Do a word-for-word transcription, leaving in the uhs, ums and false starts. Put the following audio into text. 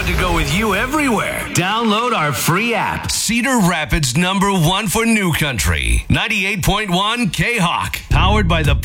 want to go with you everywhere. Download our free app. Cedar Rapids number one for New Country. ninety-eight point one K-Hawk. Powered by the